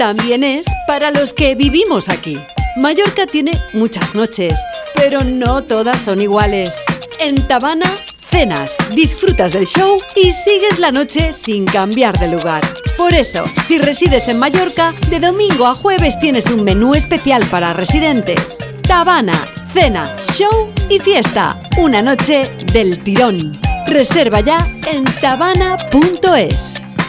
también es para los que vivimos aquí. Mallorca tiene muchas noches, pero no todas son iguales. En Tabana, cenas, disfrutas del show y sigues la noche sin cambiar de lugar. Por eso, si resides en Mallorca, de domingo a jueves tienes un menú especial para residentes. Tabana, cena, show y fiesta. Una noche del tirón. Reserva ya en tabana.es.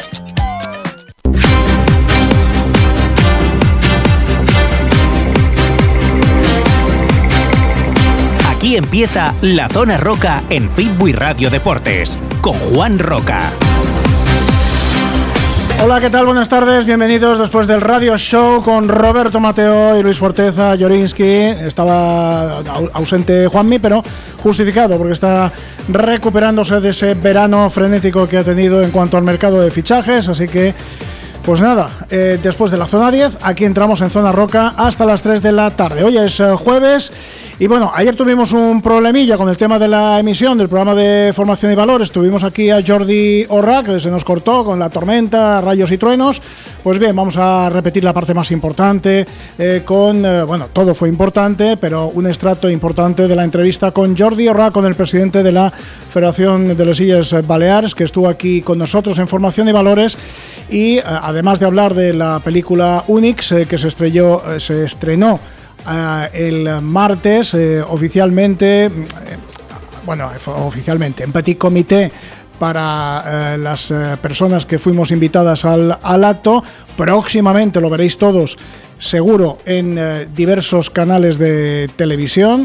Aquí empieza La Zona Roca en Fitbuy Radio Deportes, con Juan Roca. Hola, ¿qué tal? Buenas tardes, bienvenidos después del Radio Show con Roberto Mateo y Luis Forteza, Jorinsky. Estaba ausente Juanmi, pero justificado porque está recuperándose de ese verano frenético que ha tenido en cuanto al mercado de fichajes, así que pues nada, después de la zona 10, aquí entramos en Zona Roca hasta las 3 de la tarde. Hoy es jueves y bueno, ayer tuvimos un problemilla con el tema de la emisión del programa de Formación y Valores. Tuvimos aquí a Jordi Orra, que se nos cortó con la tormenta, rayos y truenos. Pues bien, vamos a repetir la parte más importante bueno, todo fue importante, pero un extracto importante de la entrevista con Jordi Orra, con el presidente de la Federación de les Illes Balears, que estuvo aquí con nosotros en Formación y Valores. Y además de hablar de la película Unix, que se estrenó el martes oficialmente, oficialmente en petit comité para las personas que fuimos invitadas al acto. Próximamente lo veréis todos, seguro, en diversos canales de televisión.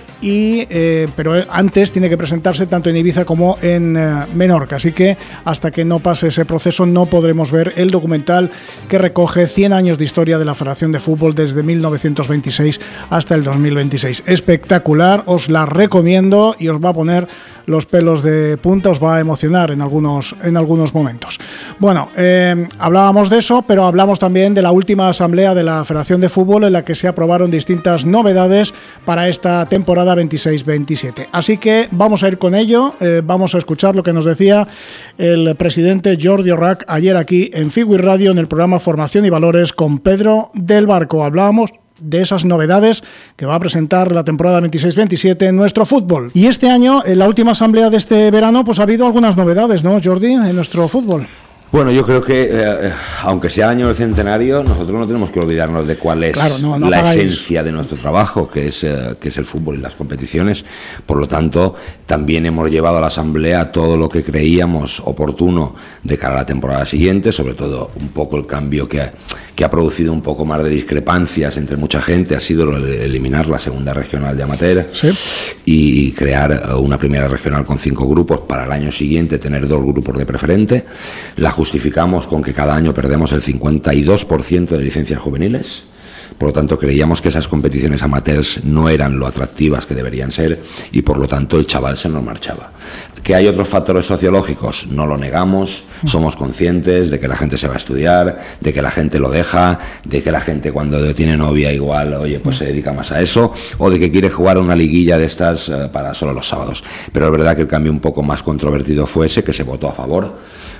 Pero antes tiene que presentarse tanto en Ibiza como en Menorca, así que hasta que no pase ese proceso no podremos ver el documental que recoge 100 años de historia de la Federación de Fútbol desde 1926 hasta el 2026. Espectacular, os la recomiendo y os va a poner los pelos de punta, os va a emocionar en algunos momentos. Bueno, hablábamos de eso, pero hablamos también de la última asamblea de la Federación de Fútbol en la que se aprobaron distintas novedades para esta temporada 26-27. Así que vamos a ir con ello, vamos a escuchar lo que nos decía el presidente Jordi Orra ayer aquí en Fitbuy Radio en el programa Formación y Valores con Pedro del Barco. Hablábamos de esas novedades que va a presentar la temporada 26-27 en nuestro fútbol. Y este año, en la última asamblea de este verano, pues ha habido algunas novedades, ¿no, Jordi, en nuestro fútbol? Bueno, yo creo que, aunque sea año del centenario, nosotros no tenemos que olvidarnos de cuál es la esencia de nuestro trabajo, que es el fútbol y las competiciones. Por lo tanto, también hemos llevado a la asamblea todo lo que creíamos oportuno de cara a la temporada siguiente, sobre todo un poco el cambio que ha producido un poco más de discrepancias entre mucha gente, ha sido lo de eliminar la segunda regional de amateur, ¿sí?, y crear una primera regional con 5 grupos para el año siguiente tener 2 grupos de preferente. La justificamos con que cada año perdemos el 52% de licencias juveniles. Por lo tanto, creíamos que esas competiciones amateurs no eran lo atractivas que deberían ser y, por lo tanto, el chaval se nos marchaba. ¿Que hay otros factores sociológicos? No lo negamos, somos conscientes de que la gente se va a estudiar, de que la gente lo deja, de que la gente cuando tiene novia igual, pues se dedica más a eso, o de que quiere jugar una liguilla de estas para solo los sábados. Pero es verdad que el cambio un poco más controvertido fue ese, que se votó a favor.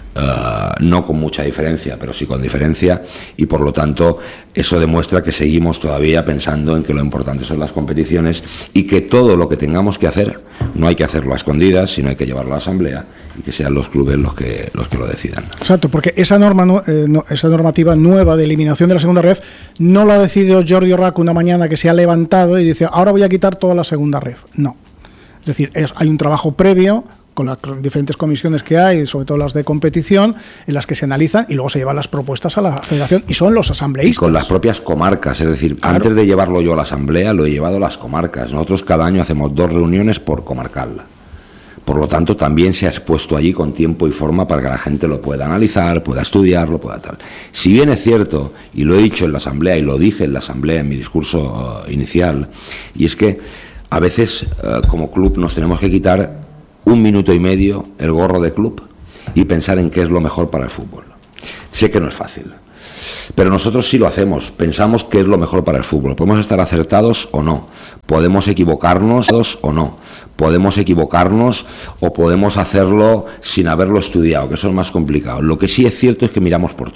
No con mucha diferencia, pero sí con diferencia, y por lo tanto eso demuestra que seguimos todavía pensando en que lo importante son las competiciones y que todo lo que tengamos que hacer no hay que hacerlo a escondidas, sino hay que llevarlo a la asamblea y que sean los clubes los que lo decidan. Exacto, porque esa normativa nueva de eliminación de la segunda ref no lo ha decidido Jordi Orra una mañana que se ha levantado y dice ahora voy a quitar toda la segunda ref. No, es decir, hay un trabajo previo con las diferentes comisiones que hay, sobre todo las de competición, en las que se analizan y luego se llevan las propuestas a la federación y son los asambleístas. Y con las propias comarcas, es decir, claro, antes de llevarlo yo a la asamblea lo he llevado a las comarcas. Nosotros cada año hacemos 2 reuniones por comarcal. Por lo tanto, también se ha expuesto allí con tiempo y forma para que la gente lo pueda analizar, pueda estudiarlo, pueda tal. Si bien es cierto, y lo he dicho en la asamblea y lo dije en la asamblea en mi discurso inicial, y es que a veces como club nos tenemos que quitar 1 minuto y medio el gorro de club y pensar en qué es lo mejor para el fútbol. Sé que no es fácil, pero nosotros sí lo hacemos, pensamos qué es lo mejor para el fútbol. Podemos estar acertados o no, podemos equivocarnos o no, podemos equivocarnos o podemos hacerlo sin haberlo estudiado, que eso es más complicado. Lo que sí es cierto es que miramos por todo.